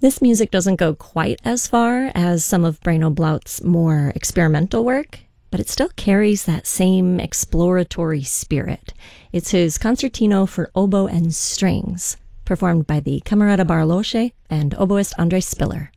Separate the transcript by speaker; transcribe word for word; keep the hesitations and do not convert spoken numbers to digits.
Speaker 1: This music doesn't go quite as far as some of Bruno Blaut's more experimental work, but it still carries that same exploratory spirit. It's his Concertino for Oboe and Strings, performed by the Camerata Barlosche and oboist André Spiller.